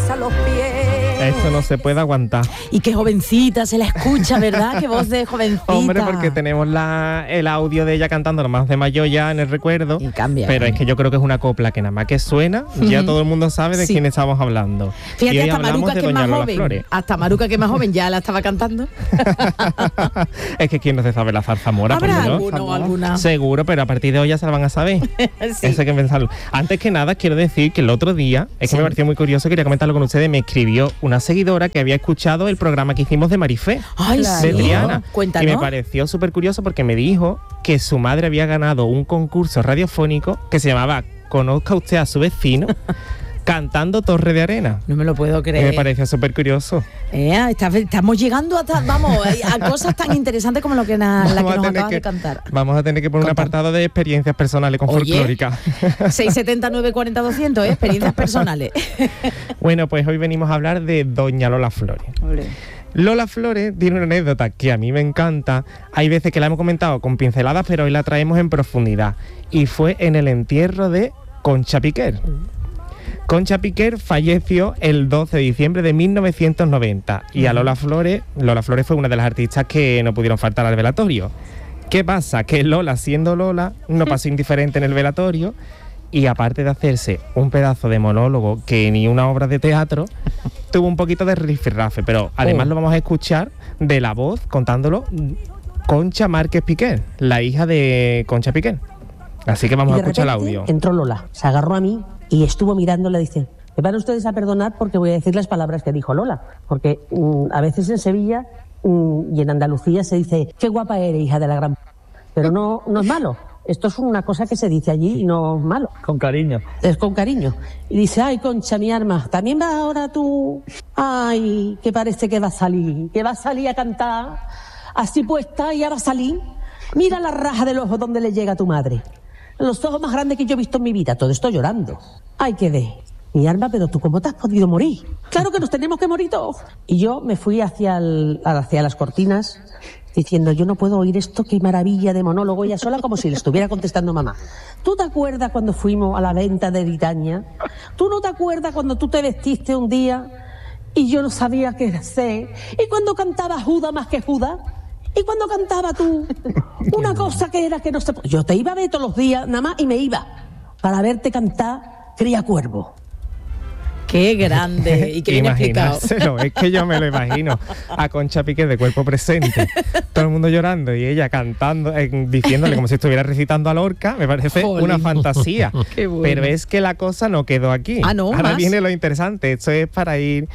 besa los pies. Esto no se puede aguantar. Y qué jovencita se la escucha, ¿verdad? Qué voz de jovencita. Hombre, porque tenemos el audio de ella cantando nomás de mayor ya en el recuerdo. Y cambia. Pero es que yo creo que es una copla que nada más que suena, ya todo el mundo sabe de quién estamos hablando. Fíjate, y hoy hasta hablamos Maruca, de que es Doña más Lola joven. Flores. Hasta Maruca, que es más joven, ya la estaba cantando. Es que quién no se sabe la zarzamora. Habrá por Dios. alguno o alguna. Seguro, pero a partir de hoy ya se la van a saber. Sí. Eso hay que pensarlo. Antes que nada, quiero decir que el otro día, es que me pareció muy curioso, quería comentarlo con ustedes, me escribió una seguidora que había escuchado el programa que hicimos de Marifé. Ay, de sí. Triana. Cuéntanos. Y me pareció súper curioso porque me dijo que su madre había ganado un concurso radiofónico que se llamaba Conozca usted a su vecino, cantando Torre de Arena. No me lo puedo Y creer. me pareció súper curioso. Estamos llegando a cosas tan interesantes como la que nos acabas de cantar. Vamos a tener que poner un apartado de experiencias personales con folclórica. 679 40 200, experiencias personales. Bueno, pues hoy venimos a hablar de Doña Lola Flores. Olé. Lola Flores tiene una anécdota que a mí me encanta. Hay veces que la hemos comentado con pinceladas, pero hoy la traemos en profundidad. Y fue en el entierro de Concha Piquer. Concha Piquer falleció el 12 de diciembre de 1990 y a Lola Flores fue una de las artistas que no pudieron faltar al velatorio. ¿Qué pasa? Que Lola, siendo Lola, no pasó indiferente en el velatorio y aparte de hacerse un pedazo de monólogo que ni una obra de teatro, tuvo un poquito de rifirrafe, pero además lo vamos a escuchar de la voz contándolo Concha Márquez Piquer, la hija de Concha Piquer. Así que vamos a escuchar el audio. Entró Lola, se agarró a mí y estuvo mirándola diciendo: me van ustedes a perdonar porque voy a decir las palabras que dijo Lola, porque a veces en Sevilla y en Andalucía se dice: qué guapa eres, hija de la gran... Pero no es malo. Esto es una cosa que se dice allí y no es malo. Con cariño. Es con cariño. Y dice: ay, Concha, mi arma, ¿también vas ahora tú? Ay, que parece que va a salir a cantar. Así puesta, ya va a salir. Mira la raja del ojo donde le llega a tu madre. Los ojos más grandes que yo he visto en mi vida. Todo esto llorando. Ay, qué de. Mi arma, pero tú cómo te has podido morir. Claro que nos tenemos que morir todos. Y yo me fui hacia las cortinas diciendo: yo no puedo oír esto, qué maravilla de monólogo, ella sola, como si le estuviera contestando mamá. ¿Tú te acuerdas cuando fuimos a la venta de Britaña? ¿Tú no te acuerdas cuando tú te vestiste un día y yo no sabía qué hacer? ¿Y cuando cantaba Judas más que Judas? ¿Y cuando cantaba tú? Una cosa que era que no se... Yo te iba a ver todos los días, nada más, y me iba para verte cantar Cría Cuervo. Qué grande y qué bien explicado. Imaginárselo, es que yo me lo imagino a Concha Piquer de cuerpo presente, todo el mundo llorando y ella cantando, diciéndole como si estuviera recitando a Lorca. Me parece una fantasía. Qué bueno. Pero es que la cosa no quedó aquí. No, ahora más. viene lo interesante. Esto es para ir...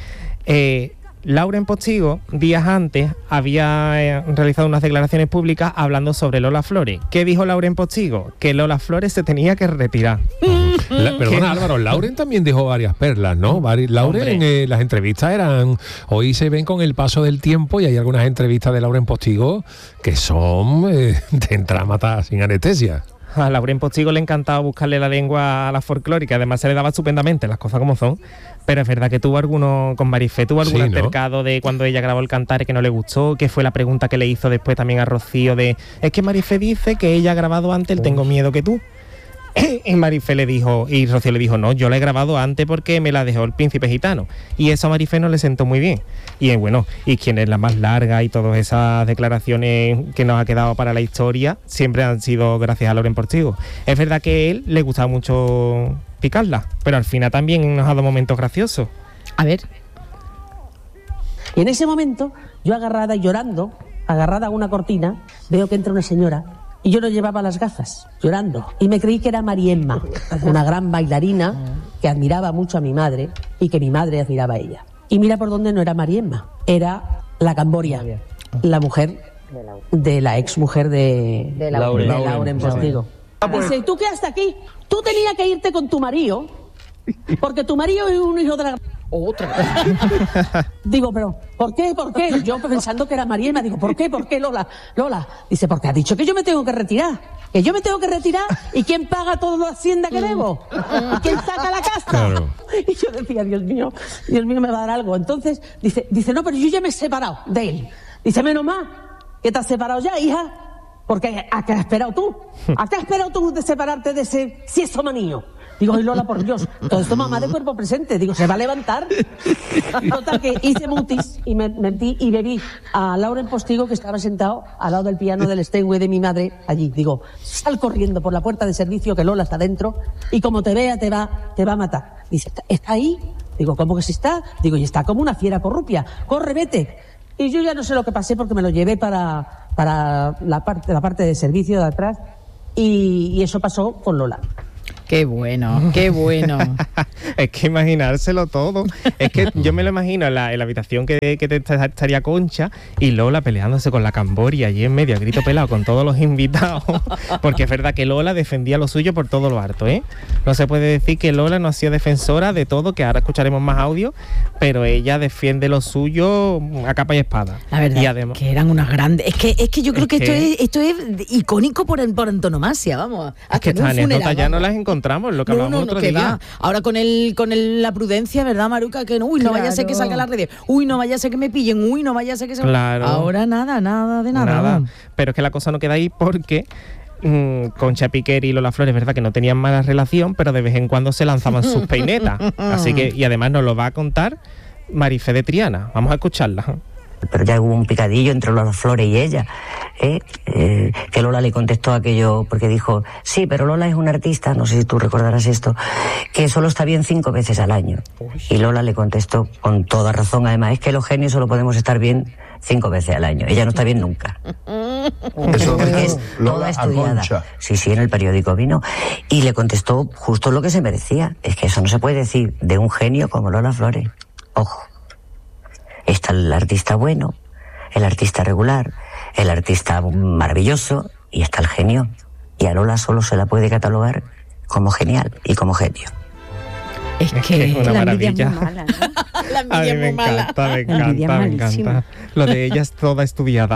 Lauren Postigo, días antes, había realizado unas declaraciones públicas hablando sobre Lola Flores. ¿Qué dijo Lauren Postigo? Que Lola Flores se tenía que retirar. Perdona, Álvaro, Lauren también dijo varias perlas, ¿no? Lauren, las entrevistas eran... Hoy se ven con el paso del tiempo y hay algunas entrevistas de Lauren Postigo que son de entrar a matar sin anestesia. A Lauren Postigo le encantaba buscarle la lengua a la folclórica, además se le daba estupendamente, las cosas como son. Pero es verdad que tuvo alguno, con Marifé, tuvo algún altercado de cuando ella grabó el Cantar que no le gustó, que fue la pregunta que le hizo después también a Rocío de: es que Marifé dice que ella ha grabado antes el Tengo Miedo que tú. Y Marifé le dijo, y Rocío le dijo: no, yo la he grabado antes porque me la dejó el Príncipe Gitano. Y eso a Marifé no le sentó muy bien. Y bueno, y quien es la más larga y todas esas declaraciones que nos ha quedado para la historia siempre han sido gracias a Lauren Postigo. Es verdad que a él le gustaba mucho picarla, pero al final también nos ha dado momentos graciosos. A ver. Y en ese momento, yo agarrada y llorando, agarrada a una cortina, veo que entra una señora. Y yo no llevaba las gafas, llorando. Y me creí que era Mariemma, una gran bailarina que admiraba mucho a mi madre y que mi madre admiraba a ella. Y mira por dónde no era Mariemma, era la Camboria, la mujer de la ex mujer de Lauren Postigo. Dice: ¿y tú qué haces aquí? Tú tenías que irte con tu marido, porque tu marido es un hijo de la... Otra. Digo, pero ¿por qué? ¿Por qué? Yo pensando que era Mariema, digo, ¿por qué? ¿Por qué, Lola? Dice: porque ha dicho que yo me tengo que retirar. Que yo me tengo que retirar. ¿Y quién paga toda la hacienda que debo? ¿Y quién saca la casa? Claro. Y yo decía: Dios mío, me va a dar algo. Entonces dice: no, pero yo ya me he separado de él. Dice: menos mal que te has separado ya, hija. Porque ¿a qué has esperado tú? ¿A qué has esperado tú de separarte de ese sieso manío? Digo, ay Lola, por Dios, todo esto mamá de cuerpo presente. Digo, ¿se va a levantar? Total, que hice mutis y me metí y bebí a Lauren Postigo, que estaba sentado al lado del piano del Steinway de mi madre allí. Digo, sal corriendo por la puerta de servicio, que Lola está dentro, y como te vea te va a matar. Dice, ¿está ahí? Digo, ¿cómo que sí está? Digo, y está como una fiera corrupia. Corre, vete. Y yo ya no sé lo que pasé porque me lo llevé para la parte de servicio de atrás y eso pasó con Lola. Qué bueno, qué bueno. Es que imaginárselo todo. Es que yo me lo imagino en la habitación que estaría Concha y Lola peleándose con la Camboria allí en medio, a grito pelado, con todos los invitados. Porque es verdad que Lola defendía lo suyo por todo lo harto, ¿eh? No se puede decir que Lola no ha sido defensora de todo, que ahora escucharemos más audio, pero ella defiende lo suyo a capa y espada. La verdad, y además, que eran unas grandes... Es que yo creo que esto es icónico por antonomasia, vamos. Es que estas anécdotas ya no las encontramos, lo que hablamos otro día. Va. Ahora con la prudencia, ¿verdad, Maruca? Que no vaya a ser que salga las redes. Uy, no vaya a ser que me pillen. Uy, no vaya a ser que se... Claro. Ahora nada de nada. Pero es que la cosa no queda ahí porque Concha Piquer y Lola Flores, verdad que no tenían mala relación, pero de vez en cuando se lanzaban sus peinetas. Así que, y además nos lo va a contar Marifé de Triana. Vamos a escucharla. Pero ya hubo un picadillo entre Lola Flores y ella, que Lola le contestó aquello porque dijo, sí, pero Lola es una artista, no sé si tú recordarás esto, que solo está bien 5 veces al año. Y Lola le contestó con toda razón, además, es que los genios solo podemos estar bien 5 veces al año, ella no está bien nunca. Eso porque es toda estudiada. Sí, en el periódico vino y le contestó justo lo que se merecía. Es que eso no se puede decir de un genio como Lola Flores. Ojo. Está el artista bueno, el artista regular, el artista maravilloso y está el genio. Y a Lola solo se la puede catalogar como genial y como genio. Es que es una la maravilla. envidia es muy mala, ¿no? La envidia es muy mala. envidia Me encanta. Lo de ella es toda estudiada.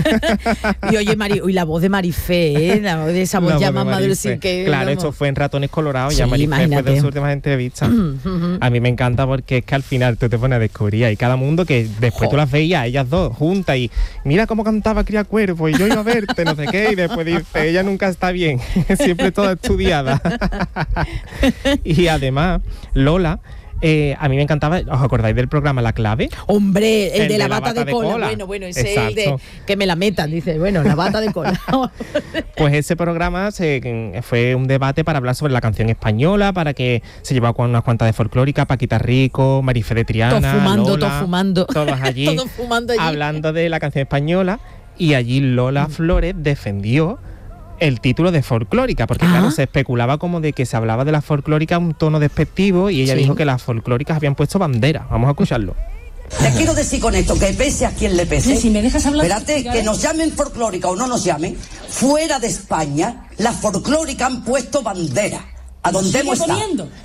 Y oye, y la voz de Marifé, la voz de esa voz ya más madura, sí que... Claro, vamos. esto fue en Ratones Colorados, Sí, ya Marifé fue imagínate. de sus últimas entrevistas. A mí me encanta porque es que al final tú te pones a descubrir y cada mundo que después tú las veías, ellas dos juntas y mira cómo cantaba Cría Cuervo y yo iba a verte, no sé qué, y después dice, ella nunca está bien, siempre toda estudiada. Y además, Lola... a mí me encantaba, ¿os acordáis del programa La Clave? Hombre, el de la bata de cola. Bueno, ese es el de que me la metan, dice, bueno, la bata de cola. Pues ese programa fue un debate para hablar sobre la canción española, para que se llevaba con unas cuantas de folclórica, Paquita Rico, Marifé de Triana, Todos fumando. todos allí, Todos fumando allí. hablando de la canción española, y allí Lola Flores defendió el título de folclórica, porque claro, se especulaba como de que se hablaba de la folclórica un tono despectivo y ella dijo que las folclóricas habían puesto bandera. Vamos a escucharlo. Te quiero decir con esto, que pese a quien le pese. Si me dejas hablar... Espérate, que nos llamen folclórica o no nos llamen, fuera de España, las folclóricas han puesto bandera. A donde hemos estado.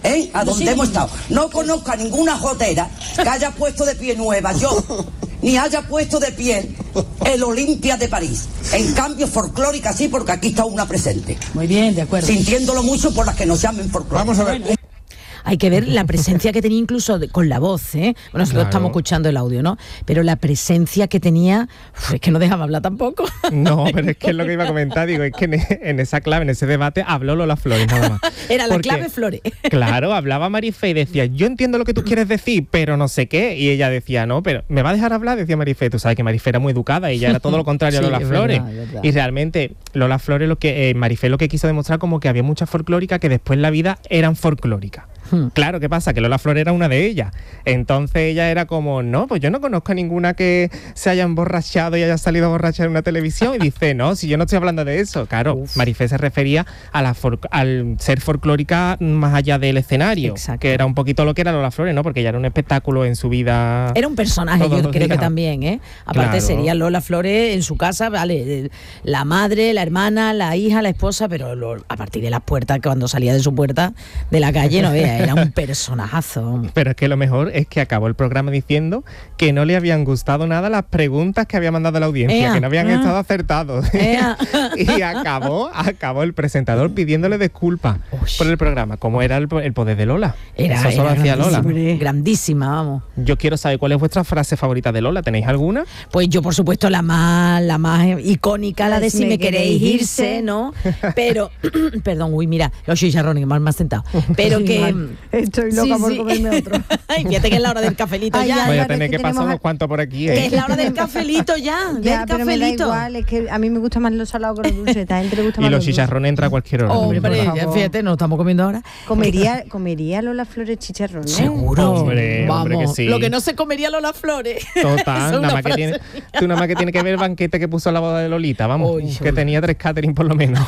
A donde hemos estado. No conozco a ninguna jotera que haya puesto de pie Nueva York, ni haya puesto de pie el Olimpia de París. En cambio, folclórica sí, porque aquí está una presente. Muy bien, de acuerdo. Sintiéndolo mucho por las que nos llamen folclórica. Vamos a ver. Hay que ver la presencia que tenía incluso con la voz, ¿eh? Bueno, nosotros estamos escuchando el audio, ¿no? Pero la presencia que tenía, es que no dejaba hablar tampoco. No, pero es que es lo que iba a comentar, digo, es que en esa clave, en ese debate, habló Lola Flores nada más. Era la clave Flores. Claro, hablaba Marifé y decía, yo entiendo lo que tú quieres decir, pero no sé qué. Y ella decía, no, pero ¿me va a dejar hablar? Decía Marifé. Tú sabes que Marifé era muy educada y ella era todo lo contrario a Lola Flores. Verdad. Y realmente Lola Flores, Marifé lo que quiso demostrar como que había muchas folclóricas que después en la vida eran folclóricas. Claro, ¿qué pasa? Que Lola Flores era una de ellas. Entonces ella era como, no, pues yo no conozco a ninguna que se haya emborrachado y haya salido a borrachar en una televisión. Y dice, no, si yo no estoy hablando de eso. Claro, Marifé se refería a al ser folclórica más allá del escenario. Exacto. Que era un poquito lo que era Lola Flores, ¿no? Porque ella era un espectáculo en su vida. Era un personaje, yo creo que también, ¿eh? Aparte Claro. sería Lola Flores en su casa, vale, la madre, la hermana, la hija, la esposa, pero a partir de las puertas, cuando salía de su puerta de la calle, no veas, era un personajazo. Pero es que lo mejor es que acabó el programa diciendo que no le habían gustado nada las preguntas que había mandado la audiencia, que no habían estado acertados. Y acabó el presentador pidiéndole disculpas por el programa, como era el poder de Lola. Eso solo hacía Lola. Grandísima, vamos. Yo quiero saber cuál es vuestra frase favorita de Lola. ¿Tenéis alguna? Pues yo, por supuesto, la más icónica, la de si me queréis irse, ¿no? Pero, perdón, mira, los chicharrones, mal me has sentado. Pero que... Estoy loca por comerme otro. Ay, fíjate que es la hora del cafelito ya. Voy a tener que pasar unos cuantos por aquí. Que es la hora del cafelito ya, del cafelito. Me da igual, es que a mí me gusta más los salados que los dulces. Esta gente le gusta más y los chicharrones entra a cualquier hora. Hombre, ya fíjate, nos estamos comiendo ahora. ¿Comería Lola Flores chicharrones? Seguro. Hombre que sí. Lo que no se comería Lola Flores. Total, nada más que tiene que ver el banquete que puso la boda de Lolita, vamos, que tenía 3 catering por lo menos.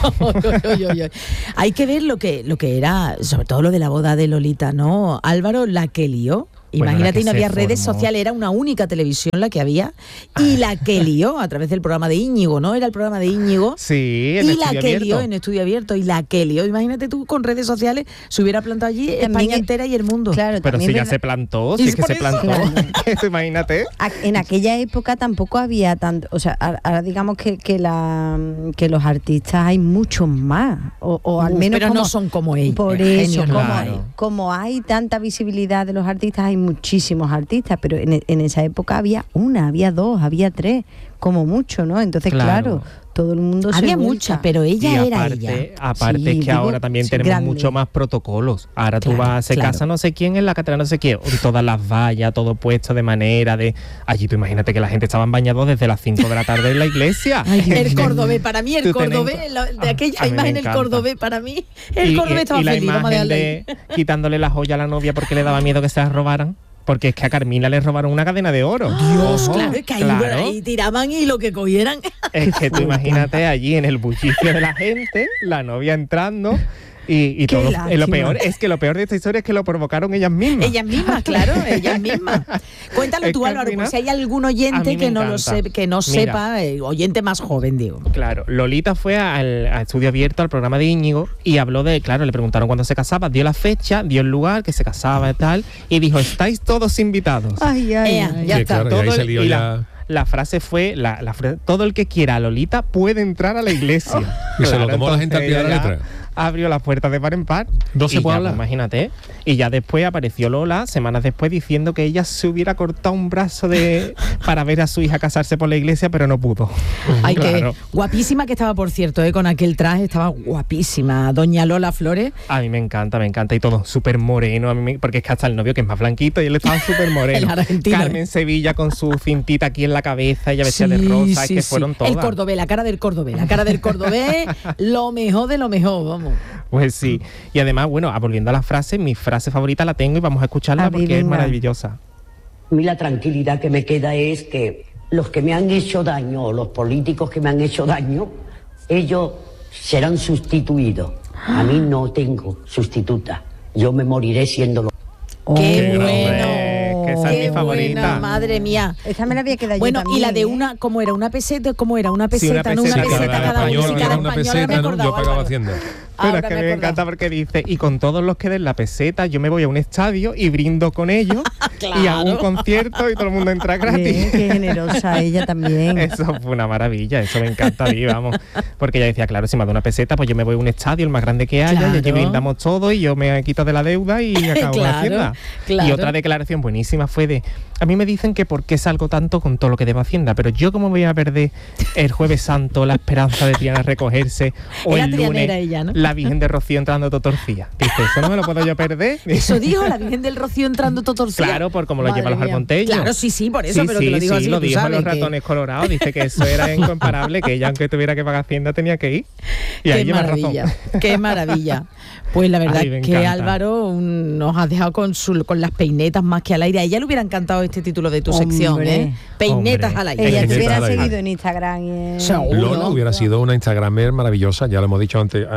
Hay que ver lo que era, sobre todo lo de la boda de Lolita, ¿no? Álvaro, la que lió. Imagínate, y no había redes sociales, era una única televisión la que había, y la que lió a través del programa de Íñigo, ¿no? Era el programa de Íñigo. Sí, y la que lió en Estudio Abierto, y la que lió. Imagínate tú, con redes sociales, se hubiera plantado allí España entera y el mundo. Claro, pero si ya se plantó, sí que se plantó. Claro. Imagínate. En aquella época tampoco había tanto, o sea, ahora digamos que los artistas hay muchos más, o al menos pero no son como ellos. Por eso, como hay tanta visibilidad de los artistas, hay muchísimos artistas, pero en esa época había 1, había 2, había 3, como mucho, ¿no? Entonces, claro todo el mundo había muchas, pero ella era ella. Aparte es que ahora también tenemos mucho más protocolos. Ahora tú vas, se casa no sé quién en la catedral no sé quién, todas las vallas, todo puesto de manera de... Allí tú imagínate que la gente estaban bañados desde las 5 de la tarde en la iglesia. El cordobés, para mí el cordobés, de aquella imagen el cordobés, para mí, el cordobés estaba feliz. Y la imagen de quitándole la joya a la novia porque le daba miedo que se la robaran. Porque es que a Carmina le robaron una cadena de oro. Dios, claro, es que ahí tiraban y lo que cogieran. Es que tú imagínate allí en el bullicio de la gente, la novia entrando. Y todo, lo peor de esta historia es que lo provocaron ellas mismas. Ellas mismas, claro, ellas mismas. Cuéntalo tú, Álvaro, por si hay algún oyente que no sepa, oyente más joven, digo. Claro, Lolita fue al Estudio Abierto, al programa de Íñigo, y habló le preguntaron cuándo se casaba, dio la fecha, dio el lugar, que se casaba y tal, y dijo, estáis todos invitados. Ya está. Claro, y ahí salió la frase fue, todo el que quiera a Lolita puede entrar a la iglesia. Y se lo tomó la gente al pie de la letra. Abrió las puertas de par en par. No se puede hablar. Imagínate. Y ya después apareció Lola, semanas después, diciendo que ella se hubiera cortado un brazo para ver a su hija casarse por la iglesia, pero no pudo. Ay, que guapísima que estaba, por cierto, con aquel traje, estaba guapísima. Doña Lola Flores. A mí me encanta. Y todo súper moreno. Porque es que hasta el novio, que es más blanquito, y él estaba súper moreno. Carmen Sevilla con su cintita aquí en la cabeza, ella vestida de rosa, que fueron todas. El cordobés, la cara del cordobés, lo mejor de lo mejor, vamos. Pues sí. Y además, volviendo a la frase, mi frase favorita la tengo y vamos a escucharla porque es maravillosa. A mí la tranquilidad que me queda es que los que me han hecho daño, o los políticos que me han hecho daño, ellos serán sustituidos. A mí no tengo sustituta. Yo me moriré siendo ¡Qué bueno! Que esa es mi favorita. Buena, madre mía. Esa me la había quedado yo también. Y la de una, ¿cómo era? ¿Una peseta? ¿Cómo era? Una peseta, sí, ¿no? Una peseta cada uno. Sí, cada una peseta, ¿no? Yo pagaba Hacienda. Pero es que me encanta porque dice, y con todos los que den la peseta, yo me voy a un estadio y brindo con ellos. Y hago un concierto y todo el mundo entra gratis. Qué generosa ella también. Eso fue una maravilla, eso me encanta a mí, vamos. Porque ella decía, claro, si me da una peseta, pues yo me voy a un estadio, el más grande que haya, y allí brindamos todo y yo me quito de la deuda y acabo con la Hacienda. Y otra declaración buenísima fue a mí me dicen que por qué salgo tanto con todo lo que debo a Hacienda, pero yo cómo voy a perder el Jueves Santo la esperanza de Triana recogerse, o el lunes ella, ¿no? La Virgen de Rocío entrando totorcía. Dice, eso no me lo puedo yo perder. Eso dijo la Virgen del Rocío entrando totorcía. Claro, por como lo llevan los almonteños. Claro, sí, por eso, pero que lo digo así. Lo dijo los ratones colorados, dice que eso era incomparable, que ella aunque tuviera que pagar Hacienda tenía que ir. Y ahí lleva razón. Qué maravilla. Pues la verdad que Álvaro nos ha dejado con las peinetas más que al aire. A ella le hubiera encantado este título de tu sección, ¿eh? Peinetas al aire. Ella te hubiera seguido en Instagram. Lola hubiera sido una Instagramer maravillosa, ya lo hemos dicho antes alguna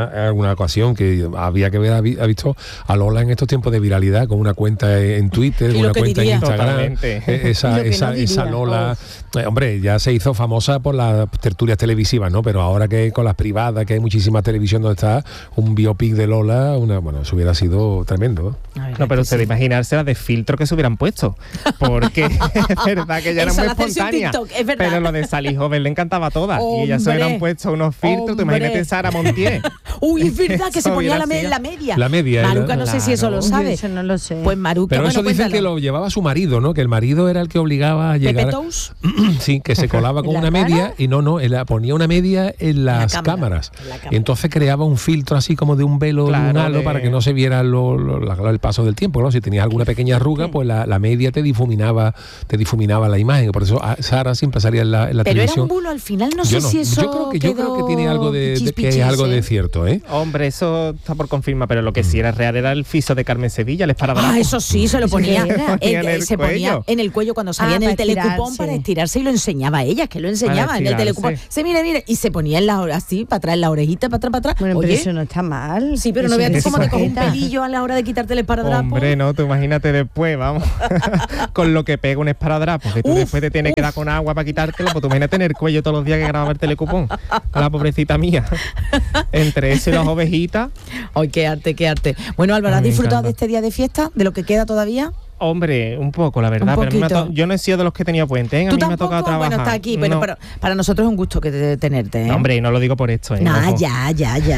alguna ocasión, que había que haber visto a Lola en estos tiempos de viralidad, con una cuenta en Twitter, una cuenta en Instagram. Esa Lola, hombre, ya se hizo famosa por las tertulias televisivas, ¿no? Pero ahora que con las privadas, que hay muchísima televisión donde está un biopic de Lola, bueno, eso hubiera sido tremendo. No, pero usted imaginarse la de filtro que se hubieran puesto, porque es verdad que ella era muy espontánea, pero lo de Sally Joven le encantaba a todas, y ellas se hubieran puesto unos filtros. Tú imagínate Sara Montiel. Uy, es verdad que se ponía la media. La media. Maruca, no sé si eso lo sabe. Eso no lo sé. Pues Maruca, pero eso dicen que lo llevaba su marido, ¿no? Que el marido era el que obligaba a llegar. Sí, que se colaba con una media y él ponía una media en las cámaras. Y entonces creaba un filtro así como de un velo, de un halo, para que no se viera el paso del tiempo, ¿no? Si tenías alguna pequeña arruga, pues la media te difuminaba la imagen. Por eso Sara siempre salía en la televisión. Pero era un bulo al final, no sé si eso yo creo que tiene algo de que es algo de cierto, ¿eh? Hombre, eso está por confirmar, pero lo que sí era real era el fiso de Carmen Sevilla, el esparadrapo. Eso sí, se lo ponía. Se ponía en el cuello cuando salía en el telecupón para estirarse, y lo enseñaba a ella, que lo enseñaba en el telecupón. Mire, y se ponía en así, para atrás, en la orejita, para atrás. Bueno, pero eso no está mal. Sí, pero no veas cómo te coge un pelillo a la hora de quitarte el esparadrapo. Hombre, no, tú imagínate después, vamos, con lo que pega un esparadrapo, que tú después te tienes que dar con agua para quitártelo, pues tú imagínate en el cuello todos los días que grababa el telecupón. A la pobrecita mía. Entre eso y las ovejitas. ¡Ay, qué arte! Bueno, Álvaro, ¿has disfrutado de este día de fiesta? ¿De lo que queda todavía? Hombre, un poco, la verdad, pero yo no he sido de los que tenía puente, ¿eh? A mí me ha tocado trabajar. Bueno, está aquí, pero para nosotros es un gusto tenerte, ¿eh? No, hombre, no lo digo por esto, ¿eh? No, ya.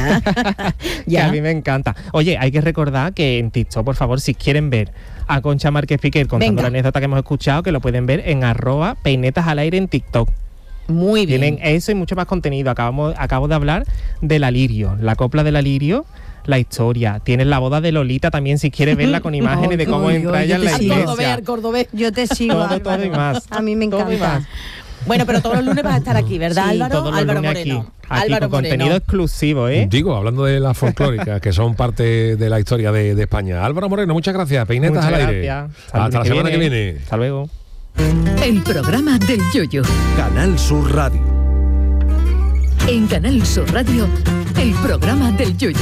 Que a mí me encanta. Oye, hay que recordar que en TikTok, por favor, si quieren ver a Concha Márquez Piquer contando la anécdota que hemos escuchado, que lo pueden ver en @peinetasalaire en TikTok. Muy bien. Tienen eso y mucho más contenido. Acabo de hablar de la Lirio, la copla de la Lirio, la historia. Tienes la boda de Lolita también, si quieres verla con imágenes de cómo entra ella en la iglesia. Al cordobés. Yo te sigo, todo y más. A mí me encanta. Bueno, pero todos los lunes vas a estar aquí, ¿verdad, sí, Álvaro? Álvaro Moreno. Aquí con contenido exclusivo, ¿eh? Digo, hablando de las folclóricas, que son parte de la historia de España. Álvaro Moreno, muchas gracias. Peinetas al aire. Hasta la semana que viene. Hasta luego. El programa del Yoyo. Canal Sur Radio. En Canal Sur Radio, el programa del Yoyo.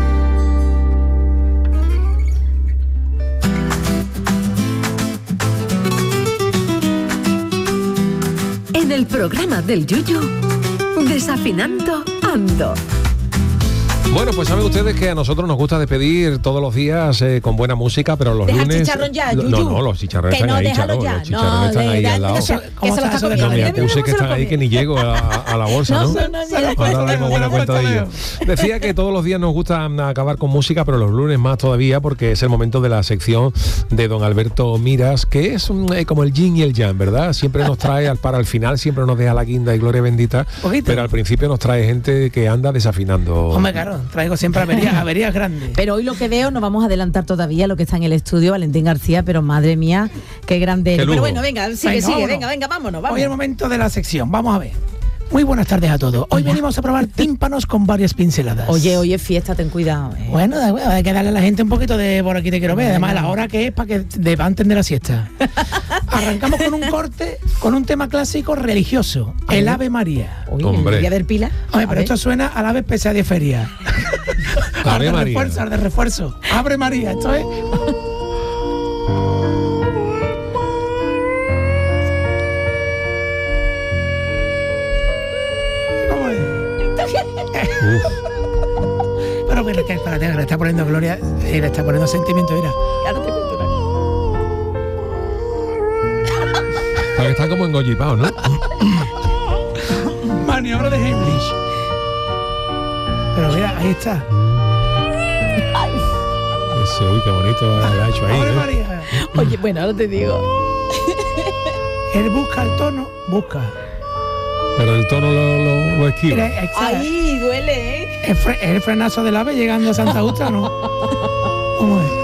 En el programa del Yoyo, Desafinando Ando. Bueno, pues saben ustedes que a nosotros nos gusta despedir todos los días con buena música, pero los lunes... ¿Deja el chicharrón ya, Yuyu? No, los chicharrones están ahí, Charo. Los chicharrones están ahí al lado. No, me puse que están ahí que ni llego a la bolsa, ¿no? Ahora daremos buena cuenta de ello. Decía que todos los días nos gusta acabar con música, pero los lunes más todavía, porque es el momento de la sección de don Alberto Miras, que es como el yin y el yang, ¿verdad? Siempre nos trae, para el final, siempre nos deja la guinda y gloria bendita, pero al principio nos trae gente que anda desafinando. Hombre, claro. Traigo siempre averías grandes. Pero hoy lo que veo, no vamos a adelantar todavía lo que está en el estudio, Valentín García, pero madre mía, qué grande. Pero bueno, venga, venga, vámonos. Hoy es el momento de la sección, vamos a ver. Muy buenas tardes a todos. Hoy venimos a probar tímpanos con varias pinceladas. Oye, hoy es fiesta, ten cuidado. Bueno, hay que darle a la gente un poquito de por aquí te quiero ver. Además, la hora que es para que debanten de la siesta. Arrancamos con un corte, con un tema clásico religioso, el Ave María. Oye, ¿el día del Pilar? Oye, pero esto suena al ave especial de feria. Ave María. De refuerzo. Ave María, esto es... Pero que espérate, que le está poniendo gloria, le está poniendo sentimiento, mira. Está como engollipado, ¿no? Maniobra de Heimlich. Pero mira, ahí está. Uy, qué bonito lo ha hecho ahí. María. Oye, bueno, ahora te digo. Él busca el tono, busca. Pero el tono lo esquiva. Ahí duele, ¿eh? Es el frenazo del ave llegando a Santa Justa, ¿no? ¿Cómo es?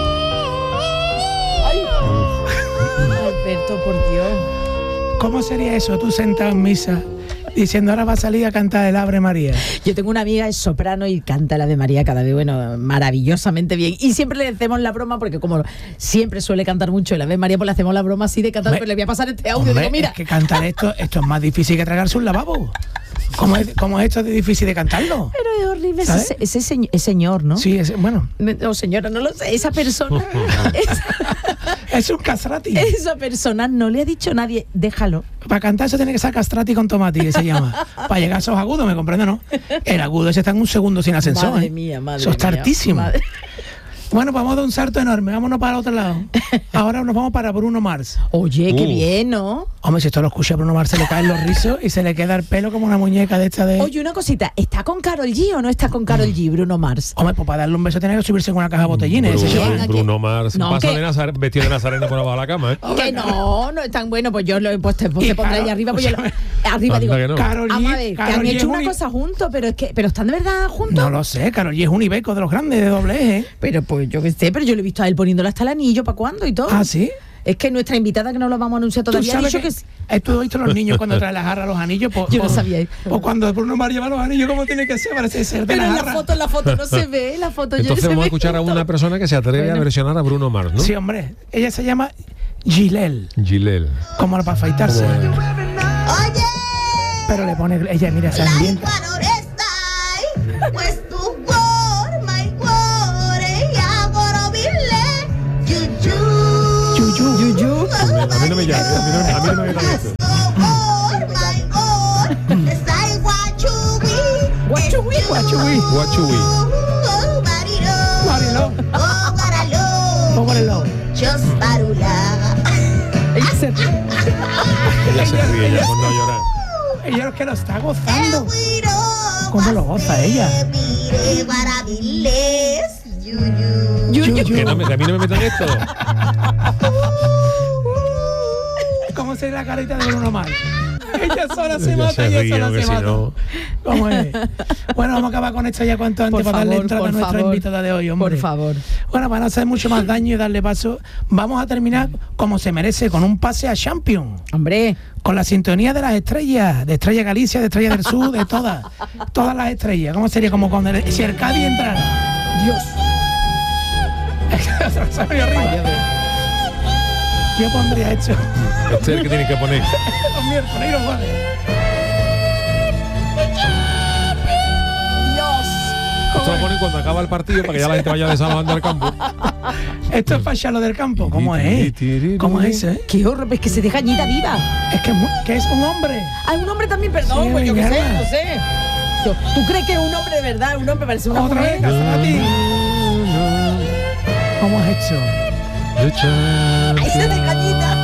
Ay. Alberto, por Dios. ¿Cómo sería eso? Tú sentado en misa diciendo ahora va a salir a cantar el Ave María. Yo tengo una amiga, es soprano y canta el Ave María cada vez, bueno, maravillosamente bien. Y siempre le hacemos la broma, porque como siempre suele cantar mucho el Ave María, pues le hacemos la broma así de cantar, pero le voy a pasar este audio. Hombre, digo, mira. Es que cantar esto es más difícil que tragarse un lavabo. ¿Cómo es esto de difícil de cantarlo? Pero es horrible ese señor, ¿no? Sí, bueno. O señora, no lo sé. Esa persona... es un castrati. Esa persona no le ha dicho a nadie, déjalo. Para cantar eso tiene que ser castrati con tomate, que se llama. Para llegar a esos agudos, ¿me comprende, no? El agudo ese está en un segundo sin ascensor. Madre mía, madre eso está mía, hartísimo. madre. Bueno, pues vamos a dar un salto enorme. Vámonos para el otro lado. Ahora nos vamos para Bruno Mars. Oye, qué bien, ¿no? Hombre, si esto lo escucha a Bruno Mars, se le caen los rizos y se le queda el pelo como una muñeca de esta de... Oye, una cosita, ¿está con Karol G o no está con Karol G, Bruno Mars? Hombre, pues para darle un beso tiene que subirse con una caja de botellines. Bruno Mars pasa de vestido de Nazareno por abajo de la cama, ¿eh? Que no es tan bueno, pues yo lo te pondré ahí arriba, pues arriba digo, no. Karol vamos a G, ver, que han hecho una cosa juntos, pero están de verdad juntos. No lo sé, Karol G es un ibeco de los grandes, de doble E, ¿eh? Pero pues yo qué sé, pero yo lo he visto a él poniéndole hasta el anillo, ¿para cuándo y todo? ¿Ah, sí? Es que nuestra invitada, que no lo vamos a anunciar todavía, ha dicho que... ¿Tú has visto los niños cuando traen la jarra los anillos? Yo no sabía. O cuando Bruno Mars lleva los anillos, ¿cómo tiene que ser? Parece ser de pero la en jarra. la foto no se ve, la foto. Entonces vamos a escuchar a una persona que se atreve a versionar a Bruno Mars, ¿no? Sí, hombre. Ella se llama Gilel. Gilel. Como para afeitarse. Oye. Pero le pone... Ella, mira, se ambienta. Pues tu forma y cuore y agora Yuyu. A mí no me llama, a mí no me llama esto. Guachuwi. Marilo. Ella se ríe. Ella se ríe, ella por no llorar. Ella es que lo está gozando. ¿Cómo lo goza ella? Que a mí no me metan esto. ¿Cómo se ve la carita de Bruno Mars? Ella sola se Ella mata, se ella ríe, sola que se si mata. no- ¿Cómo es? Bueno, vamos a acabar con esto ya cuanto antes para darle entrada a nuestra invitada de hoy, hombre. Por favor. Bueno, para no hacer mucho más daño y darle paso, vamos a terminar como se merece, con un pase a Champions. Hombre. Con la sintonía de las estrellas, de Estrella Galicia, de Estrella del Sur, de todas las estrellas. ¿Cómo sería? Como cuando si el Cádiz entrara. Dios. Se me arriba. Yo pondría esto. Este es el que tiene que poner. Los miércoles y los jueves. Esto lo ponen cuando acaba el partido para que ya la gente vaya desalojando al campo. Esto es para lo del campo. ¿Cómo es? ¿Cómo es eso? Qué horror, es que se deja Añita viva. Es que es un hombre. Ah, un hombre también, perdón, Sí, pues yo qué sé, mierda. no sé. ¿Tú crees que es un hombre de verdad? Un hombre parece una Otra vez, mujer. Castrati. ¿Cómo es esto? Ahí se deja Añita.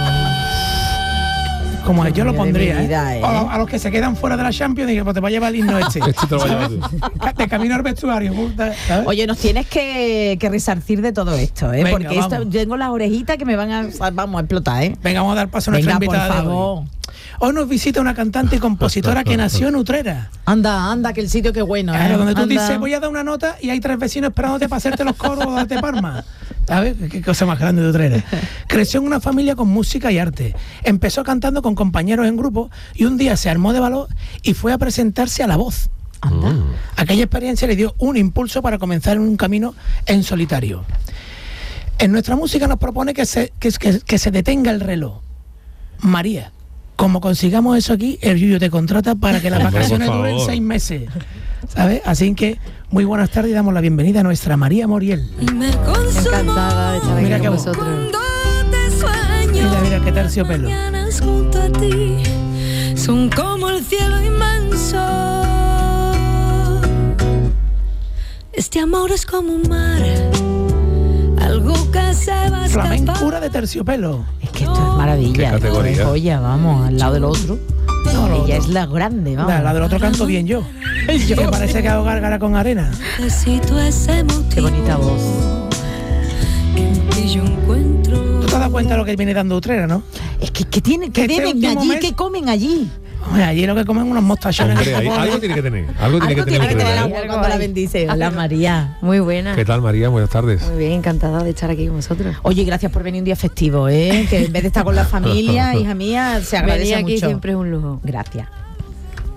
Como yo lo pondría, de mi vida, A los que se quedan fuera de la Champions, digo, pues te va a llevar el himno este. Este te lo va a llevar tú. De camino al vestuario, ¿sabes? Oye, nos tienes que resarcir de todo esto, ¿eh? Venga, Porque vamos. tengo las orejitas que me van a explotar, ¿eh? Venga, vamos a dar paso a nuestra Venga, por invitada de favor. hoy. Hoy nos visita una cantante y compositora que nació en Utrera. Anda, que el sitio qué bueno, Claro, ¿eh? donde tú Anda. dices, voy a dar una nota y hay 3 vecinos esperándote para hacerte los coros o darte palmas. ¿Sabes? Qué cosa más grande de Utrera. Creció en una familia con música y arte. Empezó cantando con compañeros en grupo y un día se armó de valor y fue a presentarse a La Voz. Anda. Aquella experiencia le dio un impulso para comenzar un camino en solitario. En nuestra música nos propone que se detenga el reloj. María, como consigamos eso aquí, el Yuyu te contrata para que las Hombre, vacaciones por duren favor. 6 meses. ¿Sabes? Así que, muy buenas tardes y damos la bienvenida a nuestra María Moriel. Encantada de estar aquí Mira con qué voz. vosotros. Mira qué terciopelo. Junto a ti son como el cielo inmenso. Este amor es como un mar, algo que se va a escapar. Flamencura de terciopelo. Es que esto es maravilla. Qué categoría. Esto es joya, vamos, al lado del otro. No, lo Ella otro. es la grande, vamos. La del otro canto bien yo. Me parece que hago gárgara con arena. Necesito ese motivo. Qué bonita voz. Que en ti yo encuentro. ¿Tú te das cuenta de lo que viene dando Utrera, no? Es que tienen, que Este beben último allí, mes- que comen allí. Hombre, allí lo que comen unos mostachones. Hombre, algo tiene que tener. Algo tiene que Algo tiene que tener. tener Utrera, agua ¿eh? cuando la bendice. Hola, María. Muy buena. ¿Qué tal, María? Buenas tardes. Muy bien, encantada de estar aquí con vosotros. Oye, gracias por venir un día festivo, ¿eh? Que en vez de estar con la familia, hija mía, se agradece Venir aquí mucho. siempre es un lujo. Gracias.